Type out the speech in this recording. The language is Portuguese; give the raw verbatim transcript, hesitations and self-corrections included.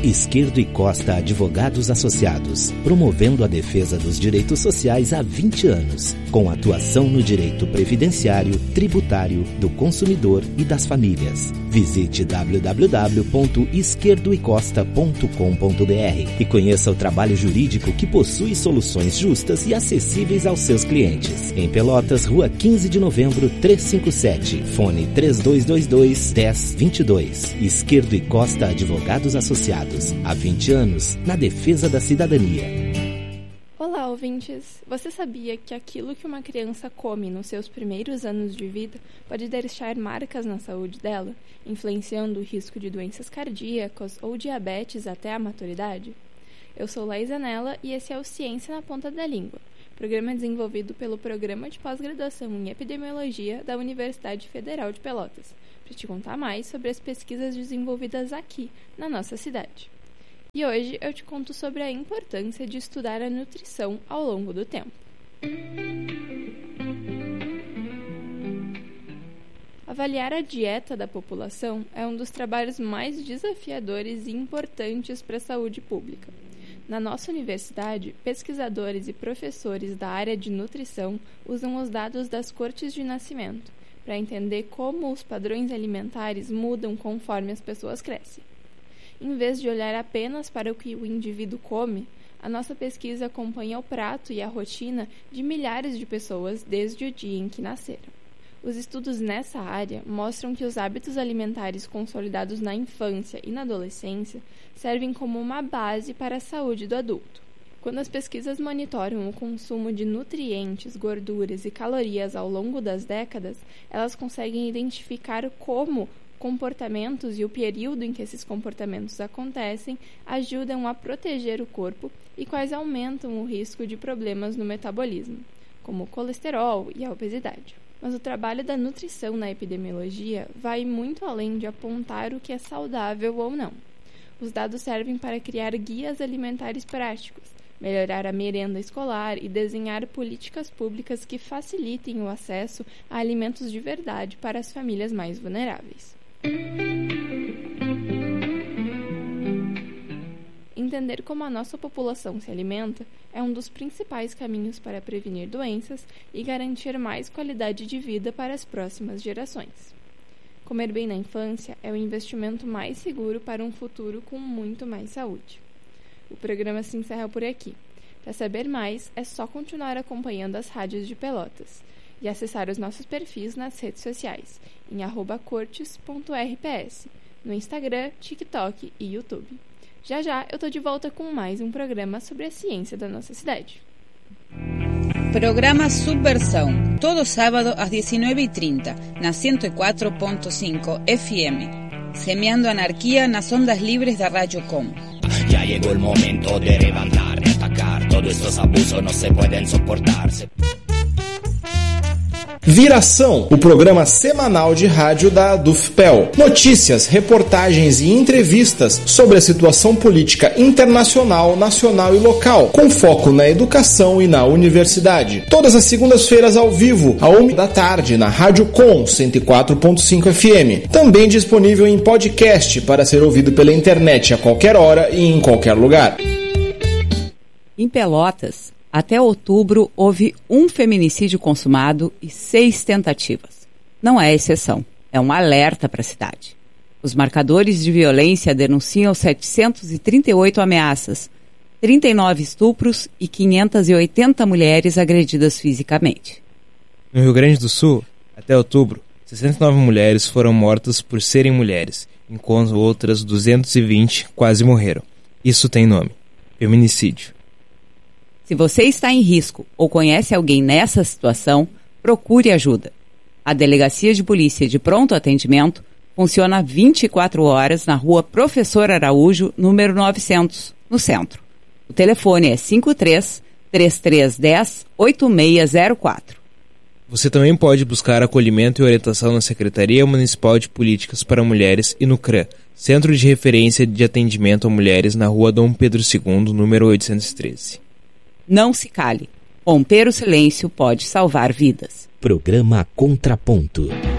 Izquierdo e Costa Advogados Associados, promovendo a defesa dos direitos sociais há vinte anos, com atuação no direito previdenciário, tributário, do consumidor e das famílias. Visite w w w ponto izquierdo e costa ponto com ponto b r e conheça o trabalho jurídico que possui soluções justas e acessíveis aos seus clientes. Em Pelotas, Rua quinze de novembro, trezentos e cinquenta e sete, fone três dois dois dois, um zero dois dois. Izquierdo e Costa Advogados Associados. Há vinte anos, na defesa da cidadania. Olá, ouvintes! Você sabia que aquilo que uma criança come nos seus primeiros anos de vida pode deixar marcas na saúde dela, influenciando o risco de doenças cardíacas ou diabetes até a maturidade? Eu sou Laís Anella e esse é o Ciência na Ponta da Língua, programa desenvolvido pelo Programa de Pós-Graduação em Epidemiologia da Universidade Federal de Pelotas, para te contar mais sobre as pesquisas desenvolvidas aqui, na nossa cidade. E hoje eu te conto sobre a importância de estudar a nutrição ao longo do tempo. Avaliar a dieta da população é um dos trabalhos mais desafiadores e importantes para a saúde pública. Na nossa universidade, pesquisadores e professores da área de nutrição usam os dados das cortes de nascimento para entender como os padrões alimentares mudam conforme as pessoas crescem. Em vez de olhar apenas para o que o indivíduo come, a nossa pesquisa acompanha o prato e a rotina de milhares de pessoas desde o dia em que nasceram. Os estudos nessa área mostram que os hábitos alimentares consolidados na infância e na adolescência servem como uma base para a saúde do adulto. Quando as pesquisas monitoram o consumo de nutrientes, gorduras e calorias ao longo das décadas, elas conseguem identificar como comportamentos e o período em que esses comportamentos acontecem ajudam a proteger o corpo e quais aumentam o risco de problemas no metabolismo, como o colesterol e a obesidade. Mas o trabalho da nutrição na epidemiologia vai muito além de apontar o que é saudável ou não. Os dados servem para criar guias alimentares práticos, melhorar a merenda escolar e desenhar políticas públicas que facilitem o acesso a alimentos de verdade para as famílias mais vulneráveis. Entender como a nossa população se alimenta é um dos principais caminhos para prevenir doenças e garantir mais qualidade de vida para as próximas gerações. Comer bem na infância é o investimento mais seguro para um futuro com muito mais saúde. O programa se encerra por aqui. Para saber mais, é só continuar acompanhando as rádios de Pelotas e acessar os nossos perfis nas redes sociais, em arroba cortes ponto r p s, no Instagram, TikTok e YouTube. Já já eu tô de volta com mais um programa sobre a ciência da nossa cidade. Programa Subversão, todo sábado às dezenove e trinta, na cento e quatro ponto cinco F M, semeando anarquia nas ondas livres da Rádio Com. Ya llegó el momento de levantar, de atacar. Todos estos abusos no se pueden soportarse. Viração, o programa semanal de rádio da Dufpel. Notícias, reportagens e entrevistas sobre a situação política internacional, nacional e local, com foco na educação e na universidade. Todas as segundas-feiras ao vivo, à uma da tarde, na Rádio Com cento e quatro ponto cinco F M. Também disponível em podcast para ser ouvido pela internet a qualquer hora e em qualquer lugar. Em Pelotas, até outubro, houve um feminicídio consumado e seis tentativas. Não é exceção, é um alerta para a cidade. Os marcadores de violência denunciam setecentas e trinta e oito ameaças, trinta e nove estupros e quinhentas e oitenta mulheres agredidas fisicamente. No Rio Grande do Sul, até outubro, sessenta e nove mulheres foram mortas por serem mulheres, enquanto outras duzentas e vinte quase morreram. Isso tem nome: feminicídio. Se você está em risco ou conhece alguém nessa situação, procure ajuda. A Delegacia de Polícia de Pronto Atendimento funciona vinte e quatro horas na Rua Professor Araújo, número novecentos, no centro. O telefone é cinco três, três três um zero, oito seis zero quatro. Você também pode buscar acolhimento e orientação na Secretaria Municipal de Políticas para Mulheres e no C R A, Centro de Referência de Atendimento a Mulheres, na Rua Dom Pedro segundo, número oitocentos e treze. Não se cale. Romper o silêncio pode salvar vidas. Programa Contraponto.